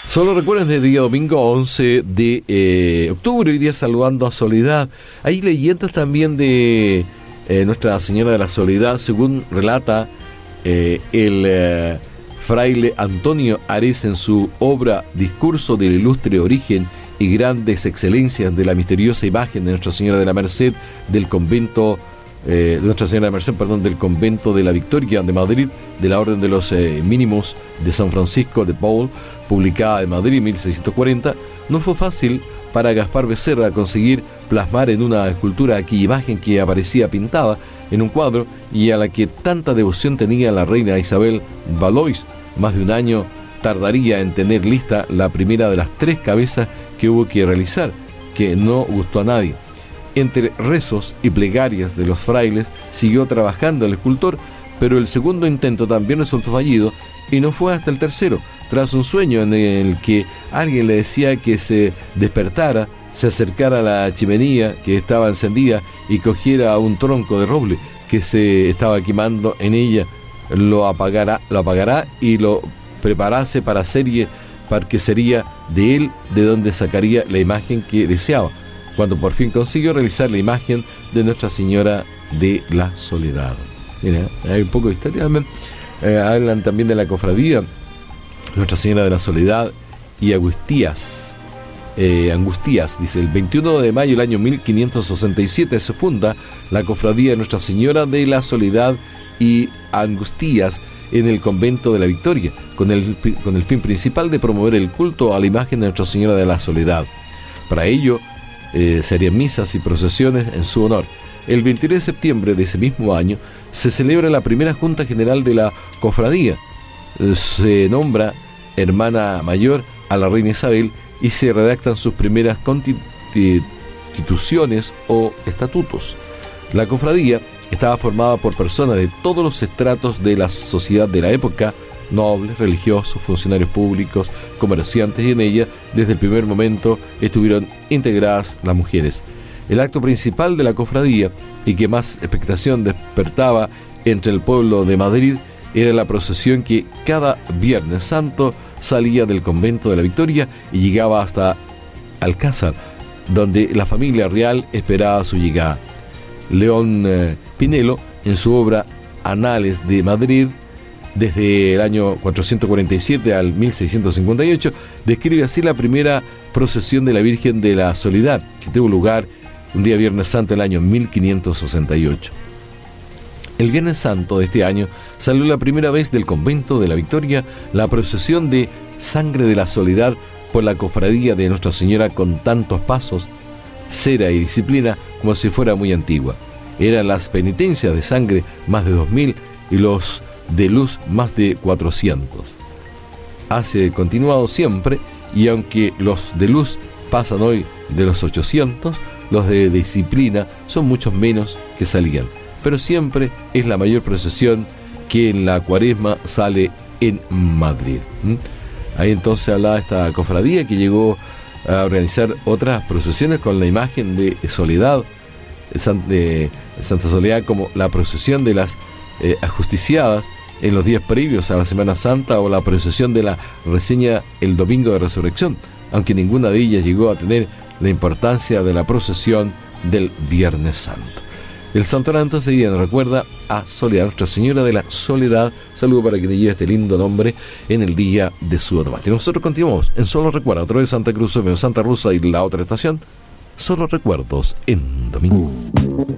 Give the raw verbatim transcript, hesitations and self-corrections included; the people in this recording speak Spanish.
Solo recuerden del día domingo once de eh, octubre, hoy día saludando a Soledad. Hay leyendas también de eh, Nuestra Señora de la Soledad, según relata eh, el eh, fraile Antonio Ares en su obra Discurso del ilustre origen y grandes excelencias de la misteriosa imagen de Nuestra Señora de la Merced del convento eh, de Nuestra Señora de la Merced, perdón, del convento de la Victoria de Madrid, de la Orden de los eh, Mínimos de San Francisco de Paul, publicada en Madrid en mil seiscientos cuarenta. No fue fácil para Gaspar Becerra conseguir plasmar en una escultura aquella imagen que aparecía pintada en un cuadro y a la que tanta devoción tenía la reina Isabel Valois. Más de un año tardaría en tener lista la primera de las tres cabezas que hubo que realizar, que no gustó a nadie. Entre rezos y plegarias de los frailes siguió trabajando el escultor, pero el segundo intento también resultó fallido y no fue hasta el tercero, tras un sueño en el que alguien le decía que se despertara, se acercara a la chimenea que estaba encendida y cogiera un tronco de roble que se estaba quemando en ella, lo apagará, lo apagará y lo preparase para serie, para que sería de él de donde sacaría la imagen que deseaba, cuando por fin consiguió realizar la imagen de Nuestra Señora de la Soledad. Mira, hay un poco de historia también. Eh, hablan también de la cofradía Nuestra Señora de la Soledad y Agustías. Eh, Angustias, dice, el veintiuno de mayo del año mil quinientos sesenta y siete se funda la cofradía de Nuestra Señora de la Soledad y Angustias en el convento de la Victoria, con el, con el fin principal de promover el culto a la imagen de Nuestra Señora de la Soledad. Para ello, eh, se harían misas y procesiones en su honor. El veintitrés de septiembre de ese mismo año se celebra la primera Junta General de la Cofradía. Eh, se nombra hermana mayor a la reina Isabel y se redactan sus primeras constituciones o estatutos. La cofradía estaba formada por personas de todos los estratos de la sociedad de la época, nobles, religiosos, funcionarios públicos, comerciantes, y en ella, desde el primer momento, estuvieron integradas las mujeres. El acto principal de la cofradía, y que más expectación despertaba entre el pueblo de Madrid, era la procesión que cada Viernes Santo salía del convento de la Victoria y llegaba hasta Alcázar, donde la familia real esperaba su llegada. León eh, Pinelo, en su obra Anales de Madrid, desde el año cuatrocientos cuarenta y siete al mil seiscientos cincuenta y ocho, describe así la primera procesión de la Virgen de la Soledad, que tuvo lugar un día Viernes Santo del año mil quinientos sesenta y ocho. El Viernes Santo de este año salió la primera vez del convento de la Victoria la procesión de Sangre de la Soledad por la cofradía de Nuestra Señora, con tantos pasos, cera y disciplina como si fuera muy antigua. Eran las penitencias de sangre más de dos mil y los de luz más de cuatrocientos. Hace continuado siempre, y aunque los de luz pasan hoy de los ochocientos, los de disciplina son muchos menos que salían, pero siempre es la mayor procesión que en la cuaresma sale en Madrid. ¿Mm? Ahí entonces hablaba esta cofradía que llegó a organizar otras procesiones con la imagen de Soledad, de Santa Soledad, como la procesión de las eh, ajusticiadas en los días previos a la Semana Santa, o la procesión de la reseña el Domingo de Resurrección, aunque ninguna de ellas llegó a tener la importancia de la procesión del Viernes Santo. El santoral entonces día nos recuerda a Soledad, Nuestra Señora de la Soledad. Saludo para que le lleve este lindo nombre en el día de su onomástica. Nosotros continuamos en Solo Recuerdos, a través de Santa Cruz, Santa Rosa y la otra estación, Solo Recuerdos en domingo.